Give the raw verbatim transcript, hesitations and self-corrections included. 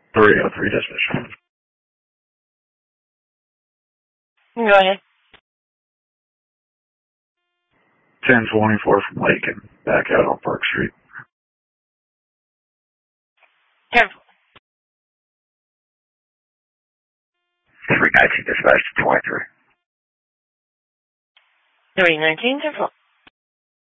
three oh three dispatch. Go ahead. ten twenty-four from Lake and back out on Park Street. ten four. three nineteen dispatch to twenty-three. three nineteen, ten four.